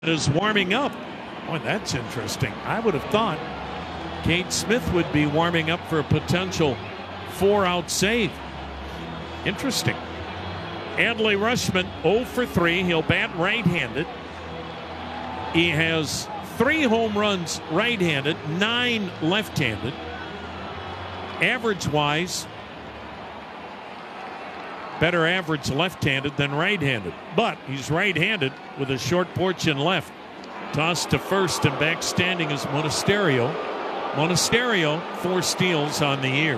is warming up. Boy, that's interesting. I would have thought Cade Smith would be warming up for a potential 4-out save. Interesting. Adley Rutschman 0 for 3. He'll bat right-handed. He has 3 home runs right-handed, 9 left-handed. Average-wise, better average left-handed than right-handed. But he's right-handed with a short porch and left. Toss to first and back standing is Monasterio. Monasterio, 4 steals on the year.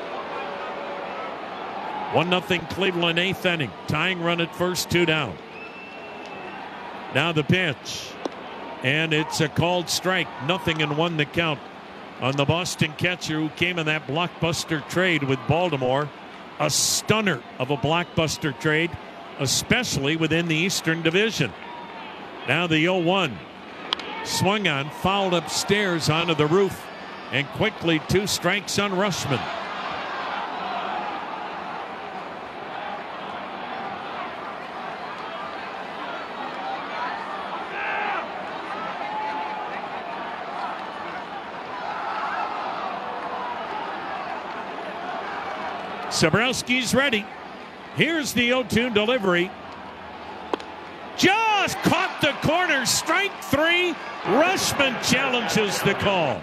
1-0 Cleveland, 8th inning. Tying run at first, 2 down. Now the pitch. And it's a called strike. 0-1 the count on the Boston catcher who came in that blockbuster trade with Baltimore. A stunner of a blockbuster trade, especially within the Eastern Division. Now the 0-1. Swung on, fouled upstairs onto the roof, and quickly 2 strikes on Rutschman. Sabrowski's ready. Here's the 0-2 delivery. Just caught the corner. Strike 3. Rutschman challenges the call.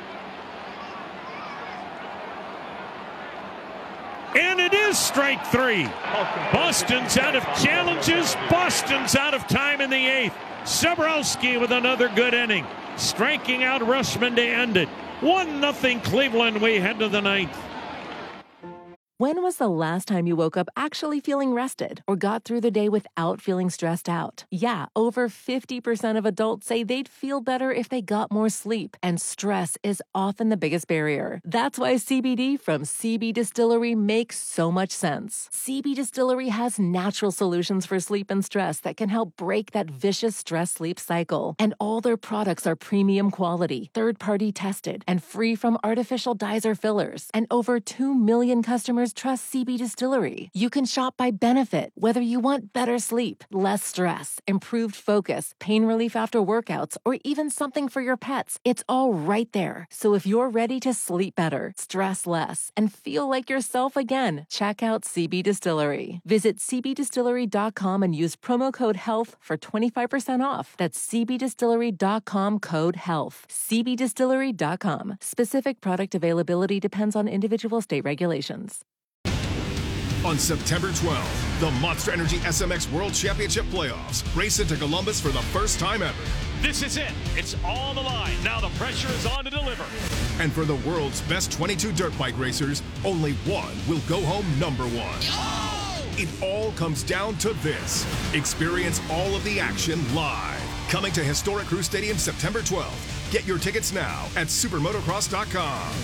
And it is strike 3. Boston's out of challenges. Boston's out of time in the 8th. Sabrowski with another good inning. Striking out Rutschman to end it. 1-0 Cleveland. We head to the 9th. When was the last time you woke up actually feeling rested or got through the day without feeling stressed out? Yeah, over 50% of adults say they'd feel better if they got more sleep, and stress is often the biggest barrier. That's why CBD from CB Distillery makes so much sense. CB Distillery has natural solutions for sleep and stress that can help break that vicious stress-sleep cycle. And all their products are premium quality, third-party tested, and free from artificial dyes or fillers. And over 2 million customers trust CB Distillery. You can shop by benefit, whether you want better sleep, less stress, improved focus, pain relief after workouts, or even something for your pets. It's all right there. So if you're ready to sleep better, stress less, and feel like yourself again, check out CB Distillery. Visit cbdistillery.com and use promo code HEALTH for 25% off. That's cbdistillery.com, code HEALTH. cbdistillery.com. Specific product availability depends on individual state regulations. On September 12th, the Monster Energy SMX World Championship Playoffs race into Columbus for the first time ever. This is it. It's on the line. Now the pressure is on to deliver. And for the world's best 22 dirt bike racers, only one will go home number 1. Oh! It all comes down to this. Experience all of the action live. Coming to Historic Crew Stadium September 12th. Get your tickets now at supermotocross.com.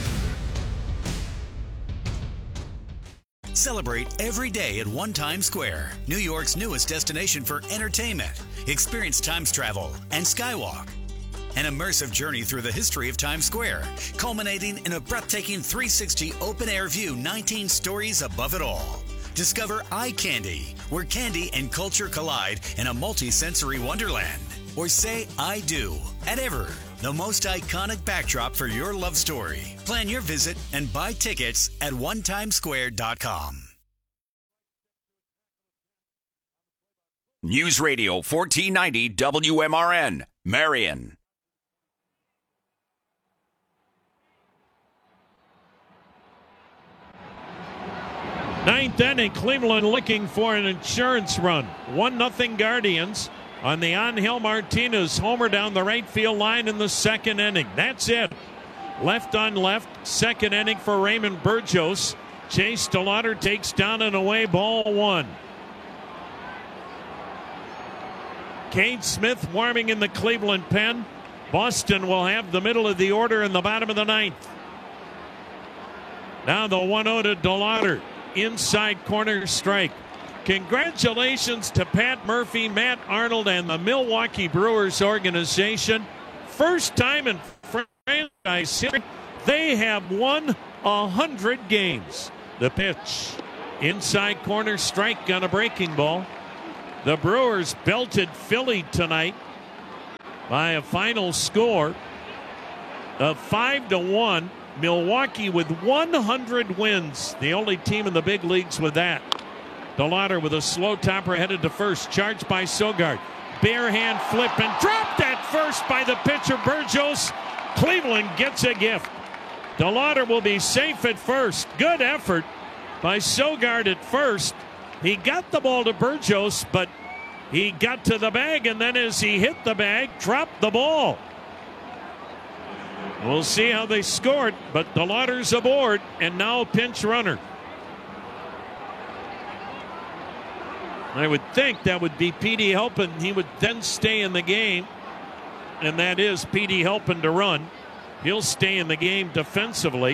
Celebrate every day at One Times Square, New York's newest destination for entertainment. Experience Times Travel and Skywalk, an immersive journey through the history of Times Square, culminating in a breathtaking 360 open-air view 19 stories above it all. Discover Eye Candy, where candy and culture collide in a multi-sensory wonderland. Or say I do at Ever, the most iconic backdrop for your love story. Plan your visit and buy tickets at onetimesquare.com. News Radio 1490 WMRN, Marion. Ninth inning, Cleveland looking for an insurance run. 1-0 Guardians on the Angel Martinez homer down the right field line in the 2nd inning. That's it. Left on left, 2nd inning for Raymond Burgos. Chase DeLauder takes down and away, ball 1. Cade Smith warming in the Cleveland pen. Boston will have the middle of the order in the bottom of the 9th. Now the 1-0 to DeLauder. Inside corner strike. Congratulations to Pat Murphy, Matt Arnold, and the Milwaukee Brewers organization. First time in franchise history they have won 100 games. The pitch. Inside corner strike on a breaking ball. The Brewers belted Philly tonight. by a final score of 5-1. Milwaukee with 100 wins. The only team in the big leagues with that. DeLauder with a slow topper headed to first. Charged by Sogard. Bare hand flip and dropped at first by the pitcher Burgos. Cleveland gets a gift. DeLauder will be safe at first. Good effort by Sogard at first. He got the ball to Burgos, but he got to the bag, and then as he hit the bag, dropped the ball. We'll see how they scored, but DeLauder's aboard, and now a pinch runner. I would think that would be Petey Halpin. He would then stay in the game, and that is Petey Halpin to run. He'll stay in the game defensively.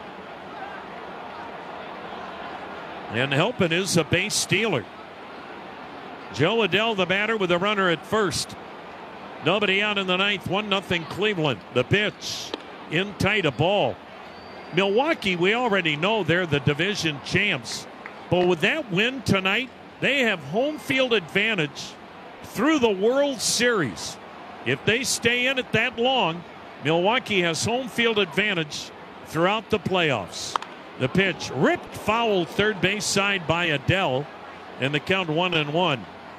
And Halpin is a base stealer. Joe Adell, the batter, with a runner at first. Nobody out in the ninth. 1-0 Cleveland. The pitch in tight, a ball. Milwaukee, we already know they're the division champs. But with that win tonight, they have home field advantage through the World Series. If they stay in it that long, Milwaukee has home field advantage throughout the playoffs. The pitch ripped foul third base side by Adell, and the count 1-1.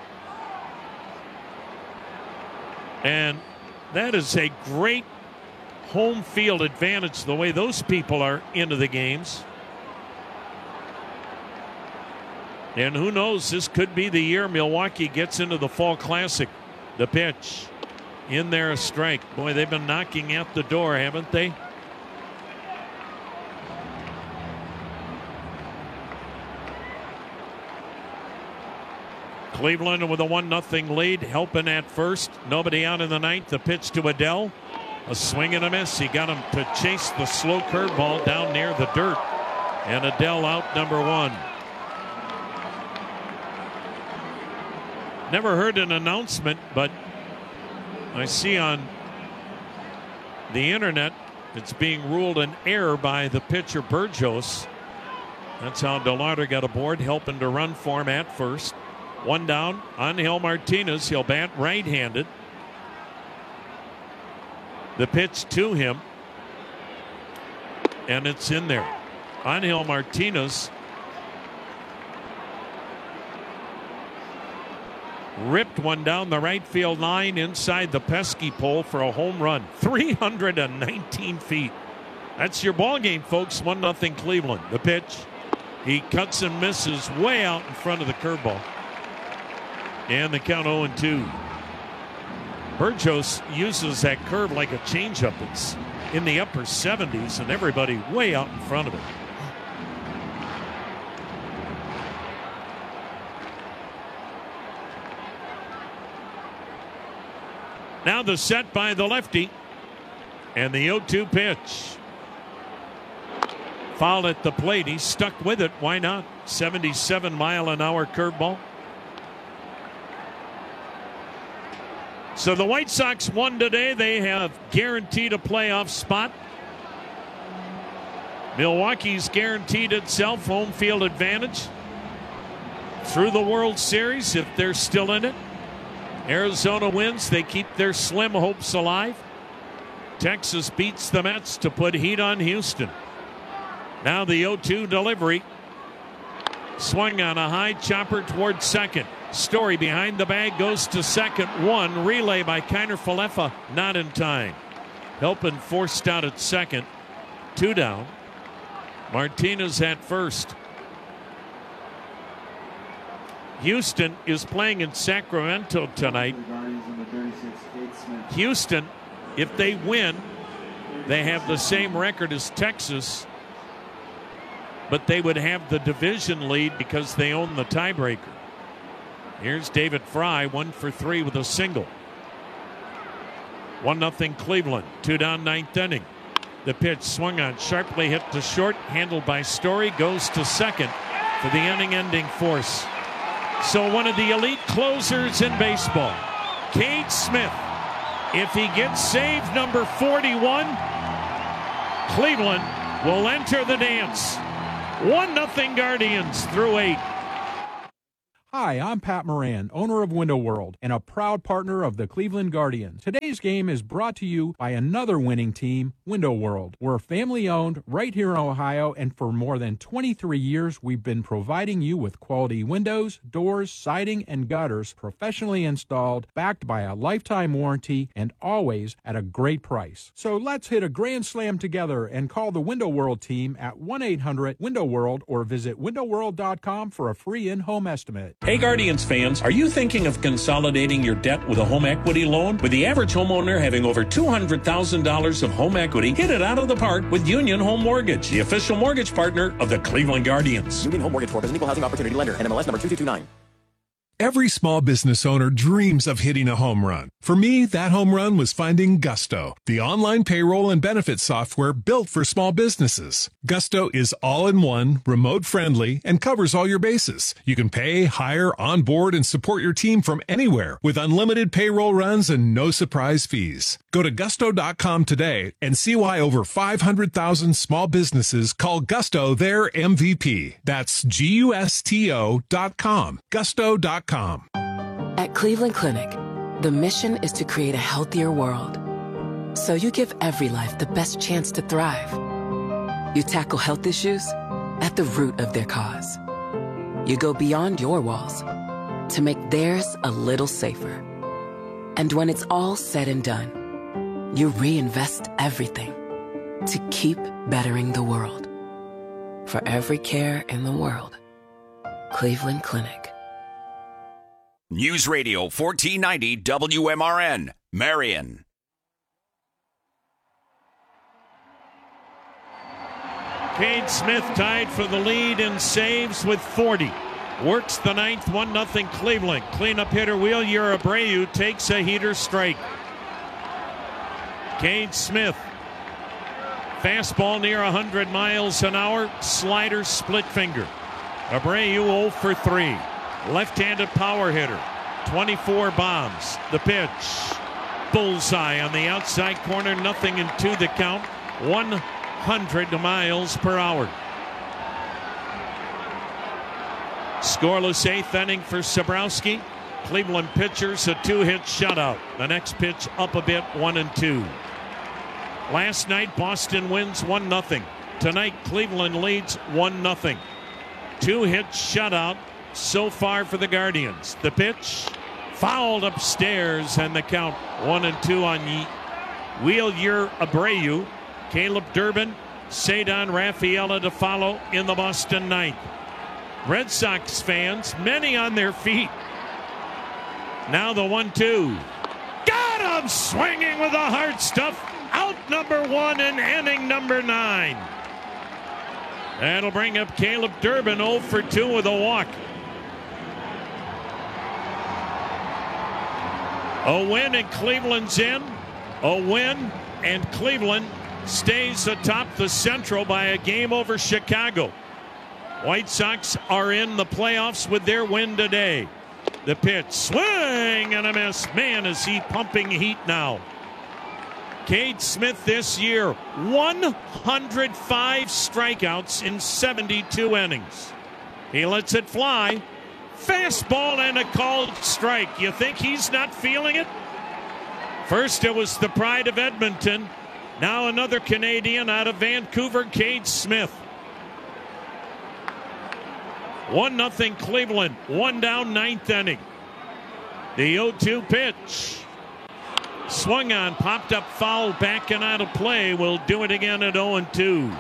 And that is a great home field advantage, the way those people are into the games. And who knows, this could be the year Milwaukee gets into the Fall Classic. The pitch in there, a strike. Boy, they've been knocking at the door, haven't they? Cleveland with a 1-0 lead. Halpin at first. Nobody out in the ninth. The pitch to Adell. A swing and a miss. He got him to chase the slow curveball down near the dirt. And Adell out, number one. Never heard an announcement, but I see on the internet it's being ruled an error by the pitcher Burgos. That's how DeLauder got aboard, helping to run for him at first. One down, Angel Martinez. He'll bat right-handed. The pitch to him, and it's in there. Angel Martinez ripped one down the right field line inside the pesky pole for a home run. 319 feet. That's your ball game, folks. 1-0 Cleveland. The pitch. He cuts and misses way out in front of the curveball. And the count 0-2. Burgos uses that curve like a changeup. It's in the upper 70s, and everybody way out in front of it. Now the set by the lefty, and the 0-2 pitch. Foul at the plate. He's stuck with it. Why not? 77-mile-an-hour curveball. So the White Sox won today. They have guaranteed a playoff spot. Milwaukee's guaranteed itself home field advantage through the World Series if they're still in it. Arizona wins. They keep their slim hopes alive. Texas beats the Mets to put heat on Houston. Now the 0-2 delivery. Swung on a high chopper toward second. Story behind the bag goes to second. One relay by Kiner Falefa, not in time. Halpin forced out at second. Two down. Martinez at first. Houston is playing in Sacramento tonight. Houston, if they win, they have the same record as Texas, but they would have the division lead because they own the tiebreaker. Here's David Fry, 1 for 3 with a single. 1-0 Cleveland. Two down, ninth inning. The pitch swung on, sharply hit to short, handled by Story, goes to second for the inning-ending force. So one of the elite closers in baseball, Cade Smith, if he gets save number 41, Cleveland will enter the dance. 1-0 Guardians through 8. Hi, I'm Pat Moran, owner of Window World and a proud partner of the Cleveland Guardians. Today's game is brought to you by another winning team, Window World. We're family-owned right here in Ohio, and for more than 23 years, we've been providing you with quality windows, doors, siding, and gutters professionally installed, backed by a lifetime warranty, and always at a great price. So let's hit a grand slam together and call the Window World team at 1-800-WINDOW-WORLD or visit windowworld.com for a free in-home estimate. Hey Guardians fans, are you thinking of consolidating your debt with a home equity loan? With the average homeowner having over $200,000 of home equity, hit it out of the park with Union Home Mortgage, the official mortgage partner of the Cleveland Guardians. Union Home Mortgage Corp is an equal housing opportunity lender. NMLS number 2229. Every small business owner dreams of hitting a home run. For me, that home run was finding Gusto, the online payroll and benefits software built for small businesses. Gusto is all-in-one, remote-friendly, and covers all your bases. You can pay, hire, onboard, and support your team from anywhere with unlimited payroll runs and no surprise fees. Go to gusto.com today and see why over 500,000 small businesses call Gusto their MVP. That's GUSTO.com. Gusto.com. At Cleveland Clinic, the mission is to create a healthier world. So you give every life the best chance to thrive. You tackle health issues at the root of their cause. You go beyond your walls to make theirs a little safer. And when it's all said and done, you reinvest everything to keep bettering the world. For every care in the world, Cleveland Clinic. News Radio 1490 WMRN, Marion. Cade Smith tied for the lead in saves with 40. Works the ninth, 1-0 Cleveland. Cleanup hitter Wheeler Abreu takes a heater strike. Cade Smith. Fastball near 100 miles an hour. Slider split finger. Abreu 0 for 3. Left-handed power hitter. 24 bombs. The pitch. Bullseye on the outside corner. 0-2 the count. 100 miles per hour. Scoreless eighth inning for Sabrowski. Cleveland pitchers a 2-hit shutout. The next pitch up a bit, 1-2. Last night Boston wins 1-0. Tonight Cleveland leads 1-0. 2-hit shutout so far for the Guardians. The pitch fouled upstairs, and the count 1-2 on Wheeler Abreu. Caleb Durbin, Cedar Rafaela to follow in the Boston ninth. Red Sox fans, many on their feet. Now the 1-2. Got him swinging with the hard stuff. Out number 1 in inning number 9. That'll bring up Caleb Durbin 0 for 2 with a walk. A win and Cleveland's in. A win and Cleveland stays atop the Central by a game over Chicago. White Sox are in the playoffs with their win today. The pitch, swing and a miss. Man, is he pumping heat now. Cade Smith this year, 105 strikeouts in 72 innings. He lets it fly. Fastball and a called strike. You think he's not feeling it? First it was the pride of Edmonton. Now another Canadian out of Vancouver, Cade Smith. 1-0 Cleveland. 1 down, ninth inning. The 0-2 pitch. Swung on, popped up foul, back and out of play. Will do it again at 0-2.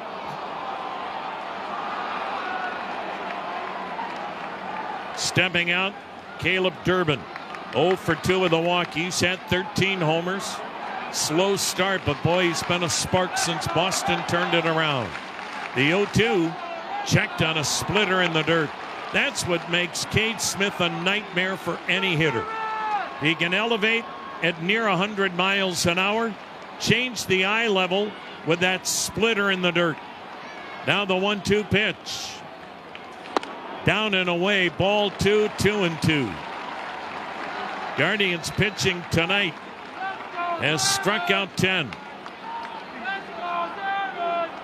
Stepping out, Caleb Durbin. 0 for 2 with a walk. He's had 13 homers. Slow start, but boy, he's been a spark since Boston turned it around. The 0-2 checked on a splitter in the dirt. That's what makes Cade Smith a nightmare for any hitter. He can elevate at near 100 miles an hour, change the eye level with that splitter in the dirt. Now the 1-2 pitch. Down and away, ball 2, 2-2. Guardians pitching tonight has struck out 10.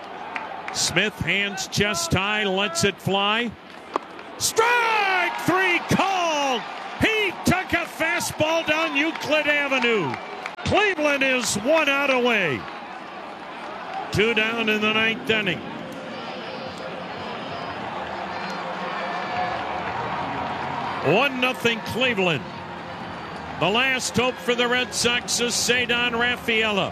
Smith hands chest high, lets it fly. Strike 3, called. He took a fastball down Euclid Avenue. Cleveland is 1 out away. 2 down in the 9th inning. One nothing Cleveland. The last hope for the Red Sox is Cedar Rafaela.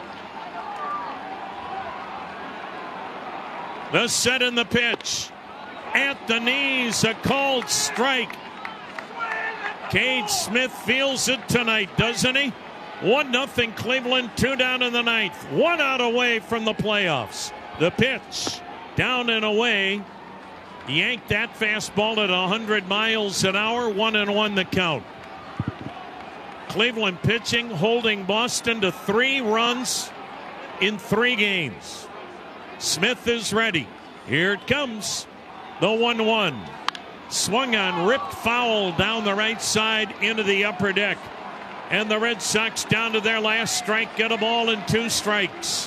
The set and the pitch. At the knees, a called strike. Cade Smith feels it tonight, doesn't he? 1-0 Cleveland, 2 down in the 9th. 1 out away from the playoffs. The pitch, down and away. Yanked that fastball at 100 miles an hour. 1-1 the count. Cleveland pitching, holding Boston to 3 runs in 3 games. Smith is ready. Here it comes. The 1-1. Swung on, ripped foul down the right side into the upper deck. And the Red Sox down to their last strike, get a ball and 2 strikes.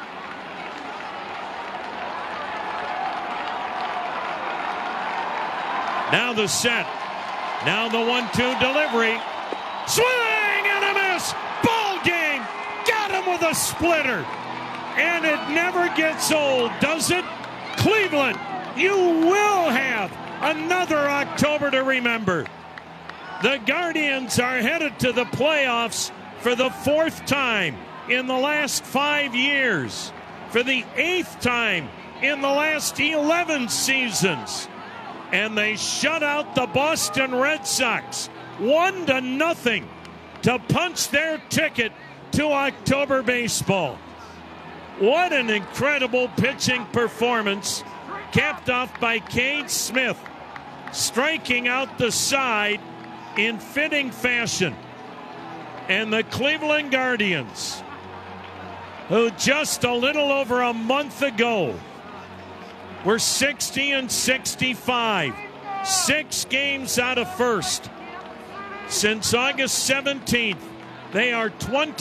Now the set. Now the 1-2 delivery. Swing and a miss. Ball game. Got him with a splitter. And it never gets old, does it? Cleveland, you will have another October to remember. The Guardians are headed to the playoffs for the 4th time in the last 5 years. For the 8th time in the last 11 seasons. And they shut out the Boston Red Sox 1-0 to punch their ticket to October baseball. What an incredible pitching performance, capped off by Cade Smith, striking out the side in fitting fashion. And the Cleveland Guardians, who just a little over a month ago were 60-65, 6 games out of first. Since August 17th, they are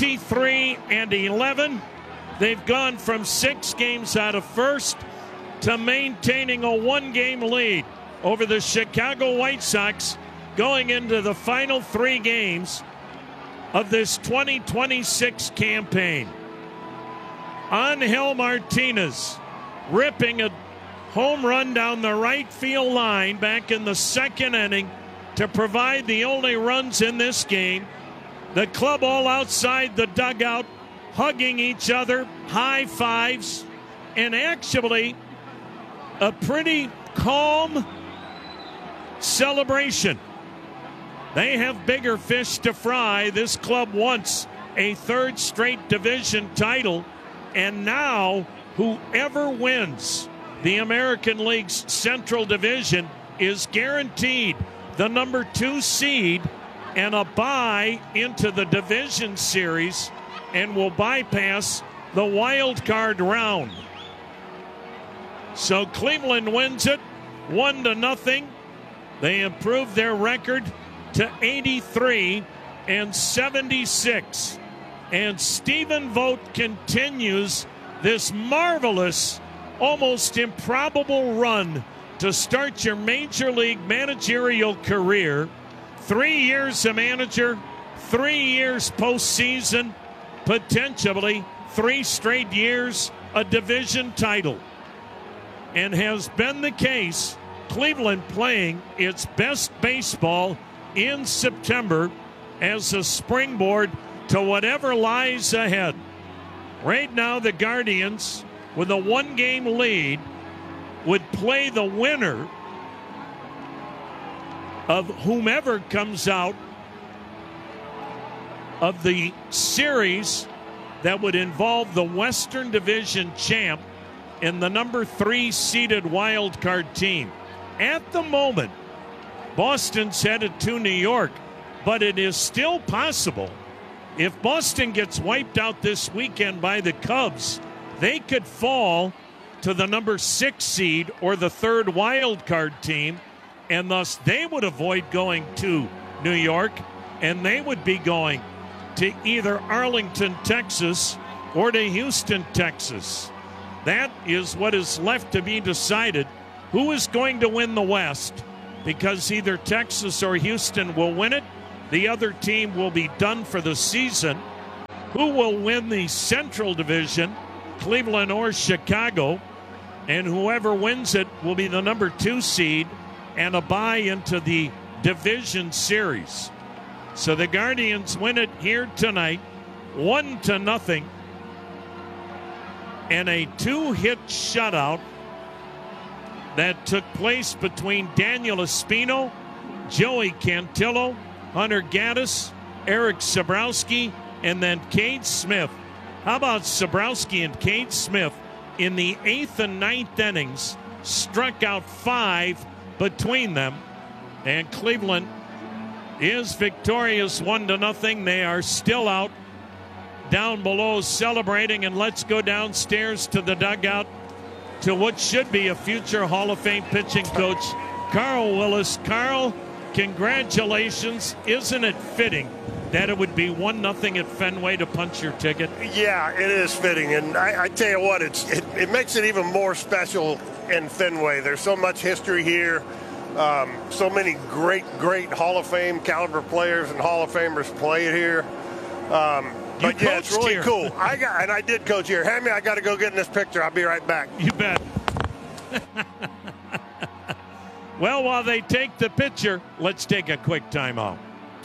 23-11. They've gone from 6 games out of first to maintaining a 1-game lead over the Chicago White Sox going into the final 3 games of this 2026 campaign. Angel Martinez ripping a home run down the right field line back in the 2nd inning to provide the only runs in this game. The club all outside the dugout, hugging each other, high fives, and actually a pretty calm celebration. They have bigger fish to fry. This club wants a 3rd straight division title, and now whoever wins the American League's Central Division is guaranteed the number 2 seed and a bye into the division series, and will bypass the wild card round. So Cleveland wins it 1-0. They improve their record to 83-76. And Stephen Vogt continues this marvelous, almost improbable run to start your major league managerial career. 3 years a manager, 3 years postseason, potentially 3 straight years a division title. And has been the case, Cleveland playing its best baseball in September as a springboard to whatever lies ahead. Right now, the Guardians, with a 1-game lead, would play the winner of whomever comes out of the series that would involve the Western Division champ and the number 3 seeded wild card team. At the moment, Boston's headed to New York, but it is still possible. If Boston gets wiped out this weekend by the Cubs, they could fall to the number 6 seed or the 3rd wild card team, and thus they would avoid going to New York, and they would be going to either Arlington, Texas, or to Houston, Texas. That is what is left to be decided. Who is going to win the West? because either Texas or Houston will win it. The other team will be done for the season. Who will win the Central Division, Cleveland or Chicago? And whoever wins it will be the number 2 seed and a bye into the division series. So the Guardians win it here tonight, 1-0, and a 2-hit shutout that took place between Daniel Espino, Joey Cantillo, Hunter Gaddis, Eric Sabrowski, and then Cade Smith. How about Sabrowski and Cade Smith in the 8th and 9th innings struck out 5 between them, and Cleveland is victorious 1-0. They are still out down below celebrating, and let's go downstairs to the dugout to what should be a future Hall of Fame pitching coach, Carl Willis. Carl, congratulations. Isn't it fitting that it would be 1-0 at Fenway to punch your ticket? Yeah, it is fitting, and I tell you what, it makes it even more special in Fenway. There's so much history here, so many great Hall of Fame caliber players and Hall of Famers played here. But yeah, it's really cool. I did coach here. Hammy, I got to go get in this picture. I'll be right back. You bet. Well, while they take the picture, let's take a quick timeout.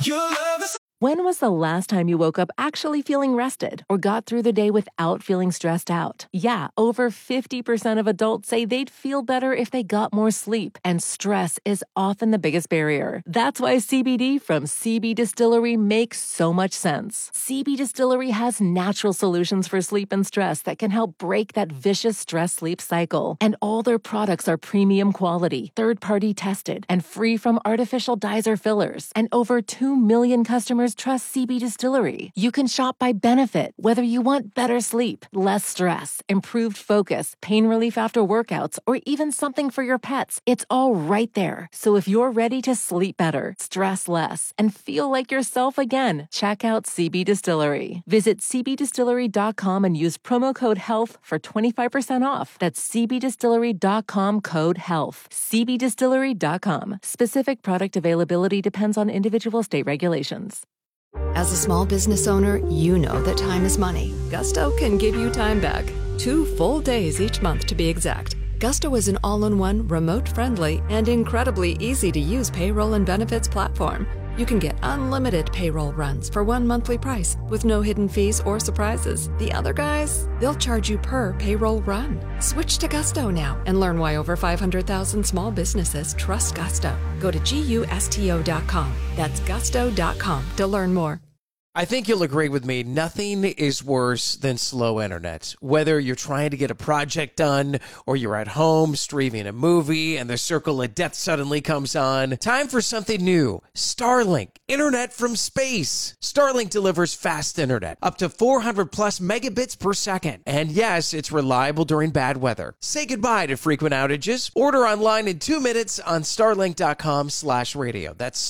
When was the last time you woke up actually feeling rested or got through the day without feeling stressed out? Yeah, over 50% of adults say they'd feel better if they got more sleep, and stress is often the biggest barrier. That's why CBD from CB Distillery makes so much sense. CB Distillery has natural solutions for sleep and stress that can help break that vicious stress-sleep cycle. And all their products are premium quality, third-party tested, and free from artificial dyes or fillers. And over 2 million customers trust CB Distillery. You can shop by benefit, whether you want better sleep, less stress, improved focus, pain relief after workouts, or even something for your pets. It's all right there. So if you're ready to sleep better, stress less, and feel like yourself again, check out CB Distillery. Visit cbdistillery.com and use promo code HEALTH for 25% off. That's cbdistillery.com, code HEALTH. cbdistillery.com. Specific product availability depends on individual state regulations. As a small business owner, you know that time is money. Gusto can give you time back. 2 full days each month to be exact. Gusto is an all-in-one, remote-friendly, and incredibly easy-to-use payroll and benefits platform. You can get unlimited payroll runs for one monthly price with no hidden fees or surprises. The other guys, they'll charge you per payroll run. Switch to Gusto now and learn why over 500,000 small businesses trust Gusto. Go to GUSTO.com. That's gusto.com to learn more. I think you'll agree with me, nothing is worse than slow internet. Whether you're trying to get a project done or you're at home streaming a movie and the circle of death suddenly comes on, time for something new. Starlink, internet from space. Starlink delivers fast internet, up to 400 plus megabits per second. And yes, it's reliable during bad weather. Say goodbye to frequent outages. Order online in 2 minutes on starlink.com/radio. That's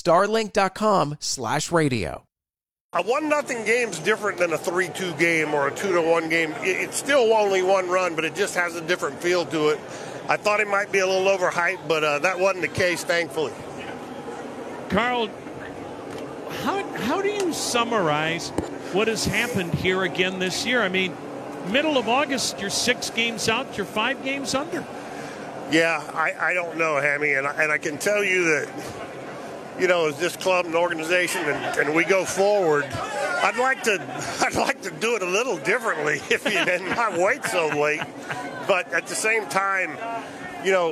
starlink.com/radio. A 1-0 game's different than a 3-2 game or a 2-1 game. It's still only one run, but it just has a different feel to it. I thought it might be a little overhyped, but that wasn't the case, thankfully. Carl, how do you summarize what has happened here again this year? I mean, middle of August, you're 6 games out, you're 5 games under. Yeah, I don't know, Hammy, and I can tell you that, you know, as this club and organization and we go forward, I'd like to do it a little differently if you did not wait so late. But at the same time, you know,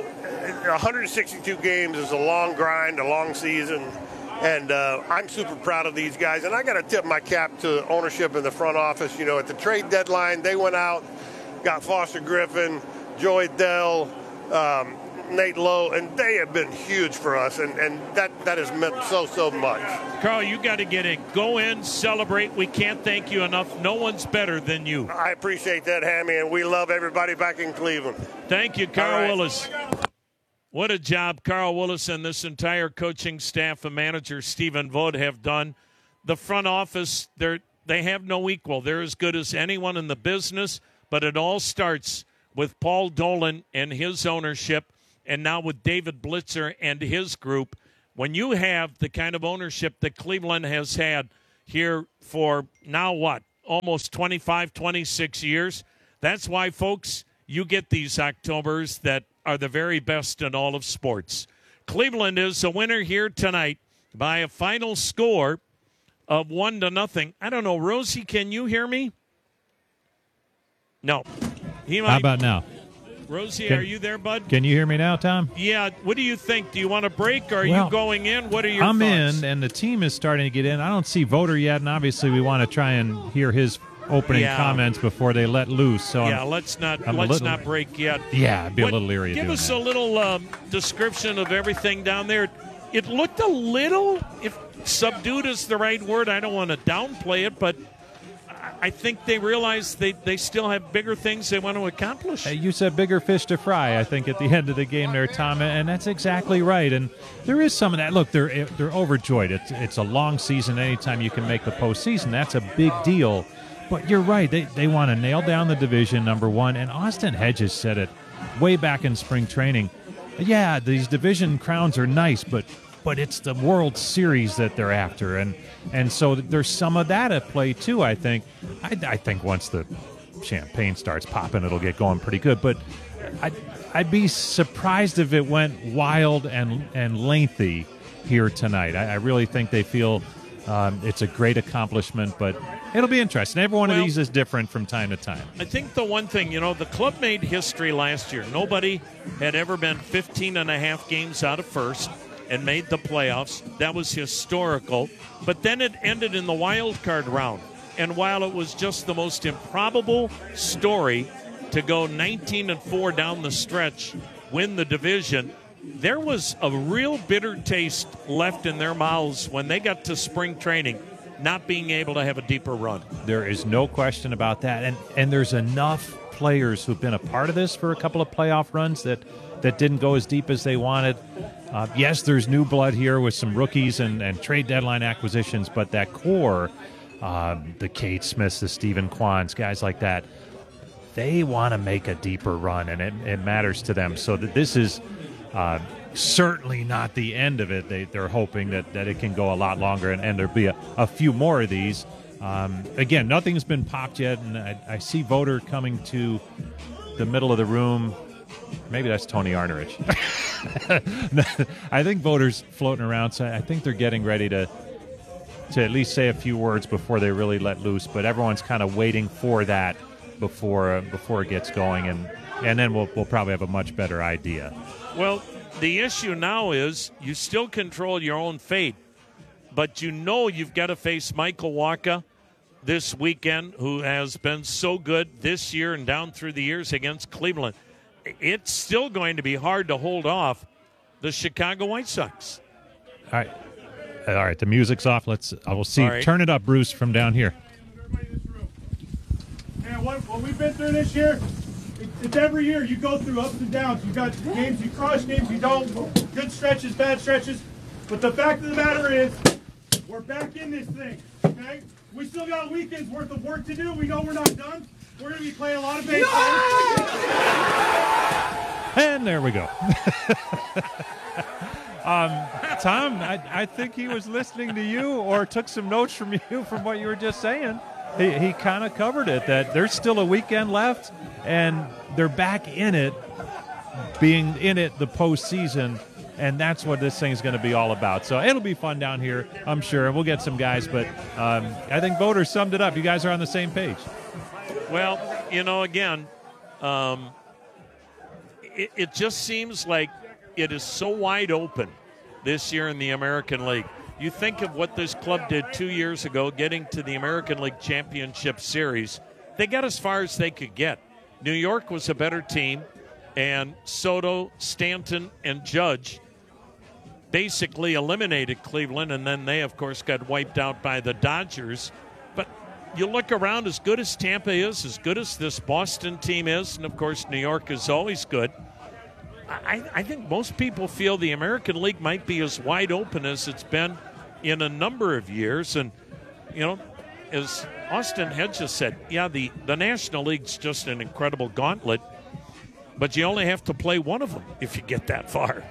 162 games is a long grind, a long season, and I'm super proud of these guys. And I got to tip my cap to ownership in the front office. You know, at the trade deadline, they went out, got Foster Griffin, Joey Dell, Nate Lowe, and they have been huge for us, and that has meant so much. Carl, you got to get in. Go in, celebrate. We can't thank you enough. No one's better than you. I appreciate that, Hammy, and we love everybody back in Cleveland. Thank you, Carl Willis. What a job Carl Willis and this entire coaching staff and manager Stephen Vogt have done. The front office, they have no equal. They're as good as anyone in the business, but it all starts with Paul Dolan and his ownership. and now with David Blitzer and his group, when you have the kind of ownership that Cleveland has had here for now almost 25, 26 years, that's why, folks, you get these Octobers that are the very best in all of sports. Cleveland is a winner here tonight by a final score of 1-0. I don't know, Rosie, can you hear me? No. How about now? Rosie, are you there, bud? Can you hear me now, Tom? Yeah. What do you think? Do you want a break, or are you going in? What are your thoughts? I'm in, thoughts? and the team is starting to get in. I don't see Voter yet, and obviously we want to try and hear his opening comments before they let loose. So let's not break yet. Yeah, I'd be a little leery. Give us that. a little description of everything down there. It looked a little, if subdued is the right word, I don't want to downplay it, but I think they realize they still have bigger things they want to accomplish. You said bigger fish to fry, I think, at the end of the game there, Tom, and that's exactly right. And there is some of that. Look, they're overjoyed. It's a long season. Anytime you can make the postseason, that's a big deal. But you're right. They want to nail down the division, number one. And Austin Hedges said it way back in spring training. Yeah, these division crowns are nice, but it's the World Series that they're after. And so there's some of that at play, too, I think. I think once the champagne starts popping, it'll get going pretty good. But I'd be surprised if it went wild and lengthy here tonight. I really think they feel it's a great accomplishment, but it'll be interesting. Every one of these is different from time to time. I think the one thing, the club made history last year. Nobody had ever been 15 and a half games out of first and made the playoffs. That was historical. But then it ended in the wild card round. And while it was just the most improbable story to go 19-4 down the stretch, win the division, there was a real bitter taste left in their mouths when they got to spring training, not being able to have a deeper run. There is no question about that. And there's enough players who've been a part of this for a couple of playoff runs that didn't go as deep as they wanted. Yes, there's new blood here with some rookies and trade deadline acquisitions, but that core, the Cade Smiths, the Stephen Kwans, guys like that, they want to make a deeper run, and it matters to them. So that this is certainly not the end of it. They're hoping that it can go a lot longer, and there'll be a few more of these. Again, nothing's been popped yet, and I see Voter coming to the middle of the room. Maybe that's Tony Arnerich. I think Voter's floating around, so I think they're getting ready to at least say a few words before they really let loose. But everyone's kind of waiting for that before it gets going, and then we'll probably have a much better idea. Well, the issue now is you still control your own fate, but you've got to face Michael Wacha this weekend, who has been so good this year and down through the years against Cleveland. It's still going to be hard to hold off the Chicago White Sox. All right. The music's off. I will see. Right. Turn it up, Bruce, from down here. Man, what we've been through this year, it's every year you go through ups and downs. You've got games you crush, games you don't, good stretches, bad stretches. But the fact of the matter is, we're back in this thing, okay? We still got a weekend's worth of work to do. We know we're not done. We're going to be playing a lot of baseball. And there we go. Tom, I think he was listening to you or took some notes from you from what you were just saying. He kind of covered it, that there's still a weekend left, and they're back in it, being in it the postseason, and that's what this thing's going to be all about. So it'll be fun down here, I'm sure. We'll get some guys, but I think Voter summed it up. You guys are on the same page. Well, again, it just seems like it is so wide open this year in the American League. You think of what this club did 2 years ago, getting to the American League Championship Series. They got as far as they could get. New York was a better team, and Soto, Stanton, and Judge basically eliminated Cleveland, and then they, of course, got wiped out by the Dodgers. But you look around, as good as Tampa is, as good as this Boston team is, and, of course, New York is always good, I think most people feel the American League might be as wide open as it's been in a number of years. And, as Austin Hedges said, the National League's just an incredible gauntlet. but you only have to play one of them if you get that far.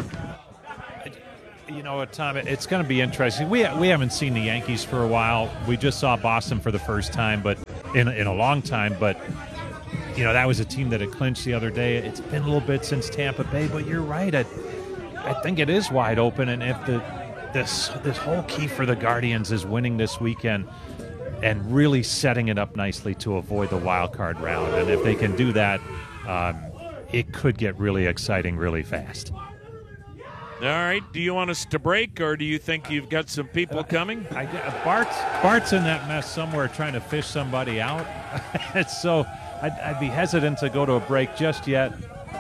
You know what, Tom? It's going to be interesting. We haven't seen the Yankees for a while. We just saw Boston for the first time, but in a long time. But you know, that was a team that had clinched the other day. It's been a little bit since Tampa Bay, but you're right. I think it is wide open, and if this whole key for the Guardians is winning this weekend and really setting it up nicely to avoid the wild card round, and if they can do that, it could get really exciting really fast. All right. Do you want us to break, or do you think you've got some people coming? Bart's in that mess somewhere trying to fish somebody out. So I'd be hesitant to go to a break just yet.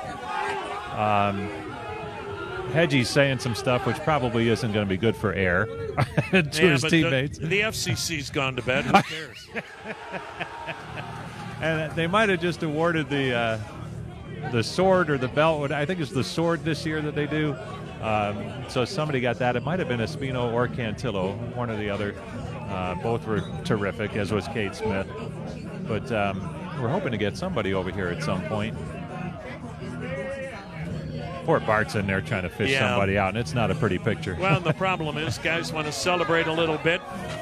Hedgie's saying some stuff which probably isn't going to be good for air to his teammates. The FCC's gone to bed. Who cares? And they might have just awarded the sword or the belt. I think it's the sword this year that they do. So somebody got that. It might have been Espino or Cantillo, one or the other. Both were terrific, as was Kate Smith. But we're hoping to get somebody over here at some point. Poor Bart's in there trying to fish somebody out, and it's not a pretty picture. Well, the problem is guys want to celebrate a little bit.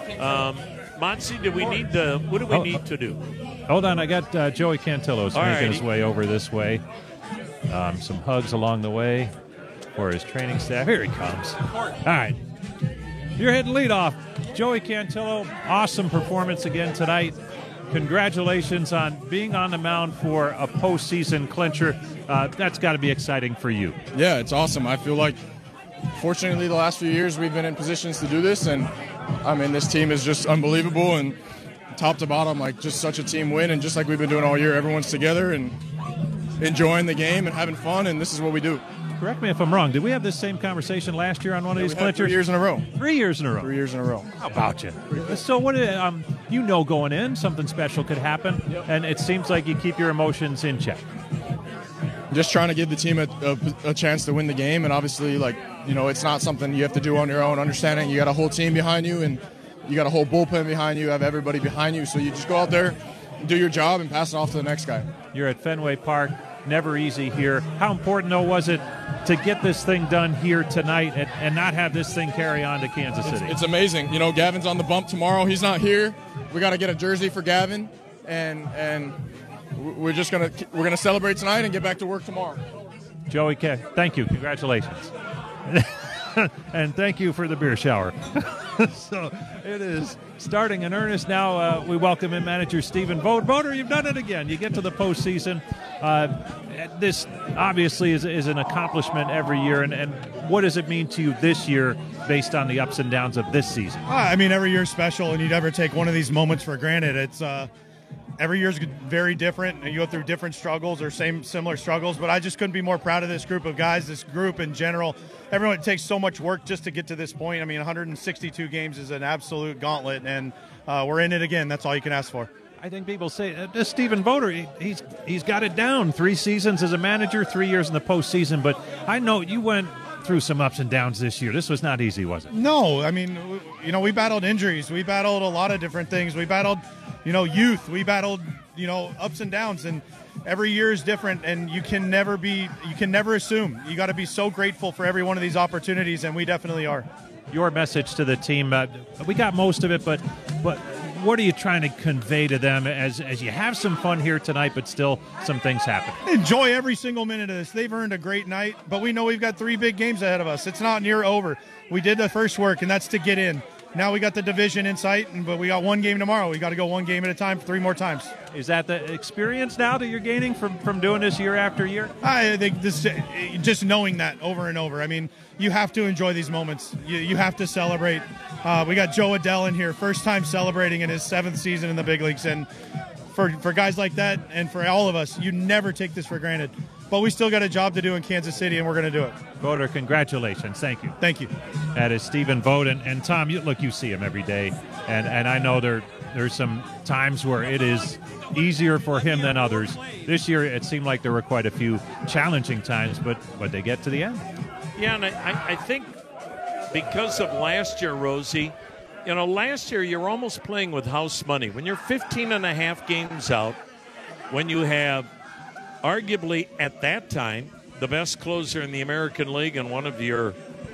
Monty, what do we need to do? Hold on, I got Joey Cantillo's making his way over this way. Some hugs along the way for his training staff. Here he comes. All right. You're hitting leadoff. Joey Cantillo, awesome performance again tonight. Congratulations on being on the mound for a postseason clincher. That's got to be exciting for you. Yeah, it's awesome. I feel like, fortunately, the last few years we've been in positions to do this, and I mean, this team is just unbelievable, and top to bottom, like just such a team win, and just like we've been doing all year, everyone's together and enjoying the game and having fun, and this is what we do. Correct me if I'm wrong. Did we have this same conversation last year on one of these clinchers? 3 years in a row. 3 years in a row. 3 years in a row. How about you? So what? Going in, something special could happen, and it seems like you keep your emotions in check. Just trying to give the team a chance to win the game, and obviously, it's not something you have to do on your own. Understanding you got a whole team behind you, and you got a whole bullpen behind you, have everybody behind you, so you just go out there, do your job, and pass it off to the next guy. You're at Fenway Park. Never easy here. How important, though, was it to get this thing done here tonight and not have this thing carry on to Kansas City? It's amazing. Gavin's on the bump tomorrow. He's not here. We got to get a jersey for Gavin, and we're gonna celebrate tonight and get back to work tomorrow. Joey, thank you. Congratulations. And thank you for the beer shower. So it is starting in earnest now. We welcome in manager Stephen Vogt. Voter, you've done it again. You get to the postseason. This obviously is an accomplishment every year. And what does it mean to you this year based on the ups and downs of this season? I mean, every year's special, and you never take one of these moments for granted. It's every year's very different, and you go through different struggles or similar struggles, but I just couldn't be more proud of this group of guys, this group in general. Everyone, it takes so much work just to get to this point. I mean, 162 games is an absolute gauntlet, and we're in it again. That's all you can ask for. I think people say this Stephen Voter, he's got it down. 3 seasons as a manager, 3 years in the postseason, but I know you went through some ups and downs this year. This was not easy, was it? No, I mean, we battled injuries. We battled a lot of different things. We battled youth. We battled, ups and downs, and every year is different, and you can never assume. You got to be so grateful for every one of these opportunities, and we definitely are. Your message to the team, we got most of it, but what are you trying to convey to them as you have some fun here tonight, but still some things happen? Enjoy every single minute of this. They've earned a great night, but we know we've got 3 big games ahead of us. It's not near over. We did the first work, and that's to get in. Now we got the division in sight, but we got 1 game tomorrow. We got to go 1 game at a time 3 more times. Is that the experience now that you're gaining from doing this year after year? I think this just knowing that over and over. I mean, you have to enjoy these moments. You have to celebrate. We got Joe Adell in here, first time celebrating in his 7th season in the big leagues. And for guys like that and for all of us, you never take this for granted. But we still got a job to do in Kansas City, and we're going to do it. Voter, congratulations. Thank you. Thank you. That is Stephen Vogt. And Tom, you see him every day. And I know there's some times where it is easier for him than others. This year, it seemed like there were quite a few challenging times, but they get to the end. Yeah, and I think because of last year, Rosie, last year you're almost playing with house money. When you're 15 and a half games out, when you have arguably at that time the best closer in the American League and one of your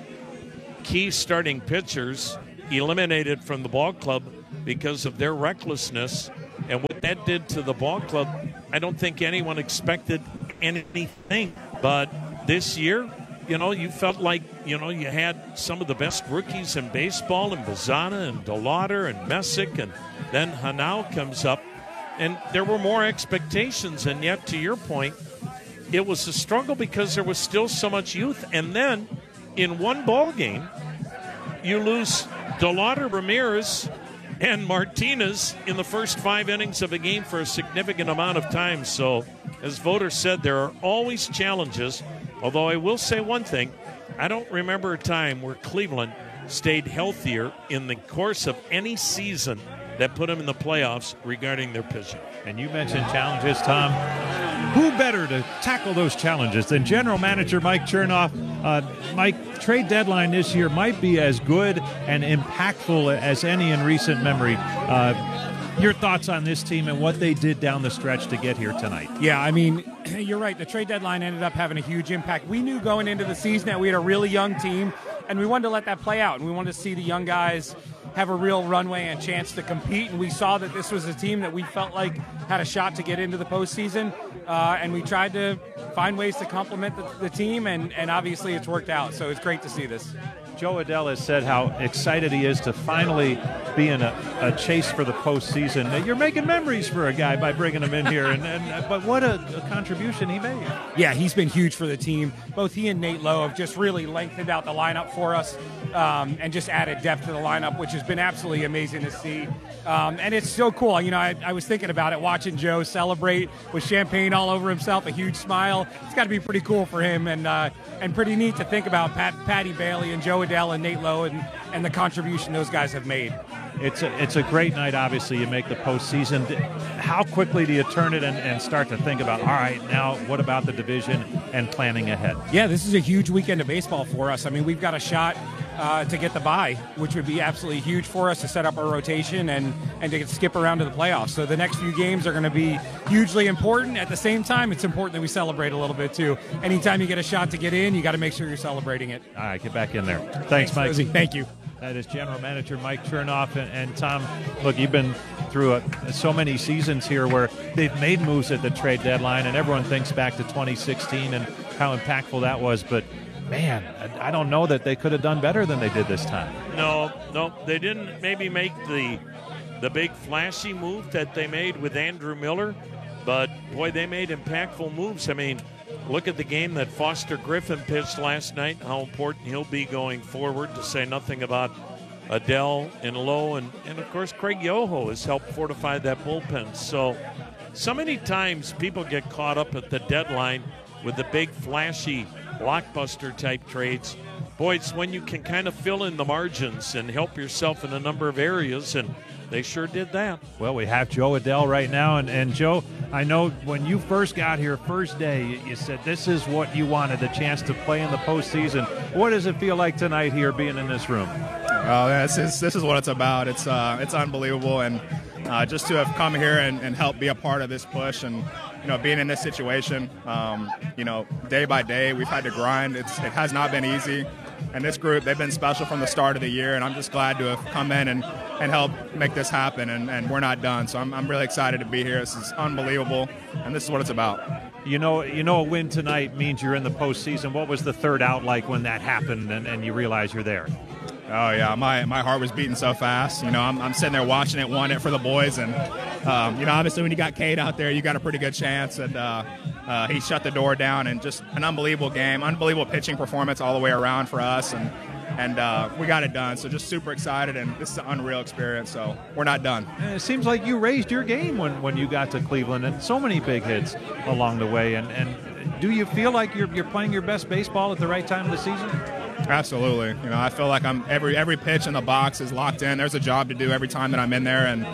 key starting pitchers eliminated from the ball club because of their recklessness. And what that did to the ball club, I don't think anyone expected anything. But this year, you felt like, you had some of the best rookies in baseball, and Bazana and DeLauder and Messick, and then Hanau comes up. And there were more expectations, and yet, to your point, it was a struggle because there was still so much youth. And then, in one ball game, you lose DeLauder, Ramirez, and Martinez in the first 5 innings of a game for a significant amount of time. So, as voters said, there are always challenges. Although I will say one thing, I don't remember a time where Cleveland stayed healthier in the course of any season that put them in the playoffs regarding their pitching. And you mentioned challenges, Tom. Who better to tackle those challenges than General Manager Mike Chernoff? Mike, trade deadline this year might be as good and impactful as any in recent memory. Your thoughts on this team and what they did down the stretch to get here tonight? Yeah, I mean, you're right. The trade deadline ended up having a huge impact. We knew going into the season that we had a really young team, and we wanted to let that play out, and we wanted to see the young guys have a real runway and chance to compete. And we saw that this was a team that we felt like had a shot to get into the postseason, and we tried to find ways to complement the team, and obviously it's worked out. So it's great to see this. Joe Adell has said how excited he is to finally be in a chase for the postseason. You're making memories for a guy by bringing him in here, but what a contribution he made. Yeah, he's been huge for the team. Both he and Nate Lowe have just really lengthened out the lineup for us and just added depth to the lineup, which has been absolutely amazing to see. And it's so cool. I was thinking about it, watching Joe celebrate with champagne all over himself, a huge smile. It's got to be pretty cool for him and pretty neat to think about Patty Bailey and Joe Adell and Nate Lowe and the contribution those guys have made. It's a great night, obviously. You make the postseason. How quickly do you turn it and start to think about, all right, now what about the division and planning ahead? Yeah, this is a huge weekend of baseball for us. I mean, we've got a shot to get the bye, which would be absolutely huge for us to set up our rotation and to skip around to the playoffs. So the next few games are going to be hugely important. At the same time, it's important that we celebrate a little bit, too. Anytime you get a shot to get in, you got to make sure you're celebrating it. All right, get back in there. Thanks, Mike. Rosie. Thank you. That is General Manager Mike Chernoff. And Tom, look, you've been through so many seasons here where they've made moves at the trade deadline, and everyone thinks back to 2016 and how impactful that was. But, man, I don't know that they could have done better than they did this time. No, they didn't maybe make the big flashy move that they made with Andrew Miller. But, boy, they made impactful moves. I mean, look at the game that Foster Griffin pitched last night, how important he'll be going forward, to say nothing about Adell and Lowe. And of course, Craig Yoho has helped fortify that bullpen. So many times people get caught up at the deadline with the big, flashy, blockbuster-type trades. Boy, it's when you can kind of fill in the margins and help yourself in a number of areas, and they sure did that. Well, we have Joe Adell right now. And Joe, I know when you first got here, first day, you said this is what you wanted, the chance to play in the postseason. What does it feel like tonight here being in this room? Oh, this is what it's about. It's unbelievable. And just to have come here and help be a part of this push and, being in this situation, day by day, we've had to grind. It has not been easy. And this group, they've been special from the start of the year, and I'm just glad to have come in and help make this happen, and we're not done. So I'm really excited to be here. This is unbelievable, and this is what it's about. A win tonight means you're in the postseason. What was the third out like when that happened and you realize you're there? Oh, yeah, my heart was beating so fast. I'm sitting there watching it, wanting it for the boys, and, obviously when you got Cade out there, you got a pretty good chance, and he shut the door down, and just an unbelievable game, unbelievable pitching performance all the way around for us, and we got it done. So just super excited, and this is an unreal experience, so we're not done. It seems like you raised your game when you got to Cleveland, and so many big hits along the way, and do you feel like you're playing your best baseball at the right time of the season? Absolutely. I feel like I'm every pitch in the box is locked in. There's a job to do every time that I'm in there, and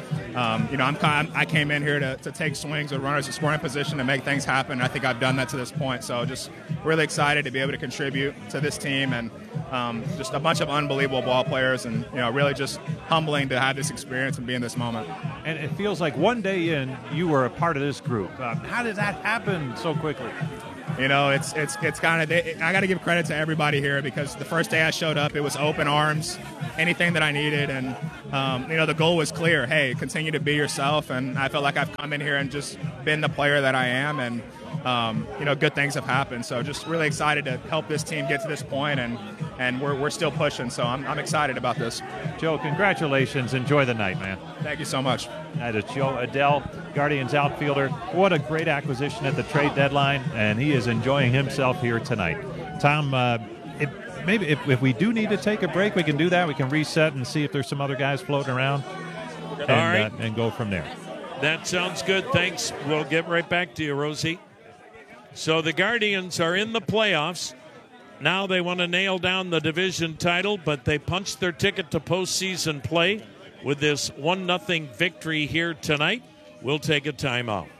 I came in here to take swings with runners in scoring position and make things happen. I think I've done that to this point. So just really excited to be able to contribute to this team, and just a bunch of unbelievable ball players, and really just humbling to have this experience and be in this moment. And it feels like one day in, you were a part of this group. How did that happen so quickly? You know, it's kind of, I got to give credit to everybody here because the first day I showed up, it was open arms, anything that I needed. And, you know, the goal was clear. Hey, continue to be yourself. And I feel like I've come in here and just been the player that I am. And, you know, good things have happened. So just really excited to help this team get to this point, and we're still pushing. So I'm excited about this. Joe, congratulations. Enjoy the night, man. Thank you so much. That is Joe Adell, Guardians outfielder. What a great acquisition at the trade deadline, and he is enjoying himself here tonight. Tom, maybe if we do need to take a break, we can do that. We can reset and see if there's some other guys floating around. All right. And go from there. That sounds good. Thanks. We'll get right back to you, Rosie. So the Guardians are in the playoffs. Now they want to nail down the division title, but they punched their ticket to postseason play with this 1-0 victory here tonight. We'll take a timeout.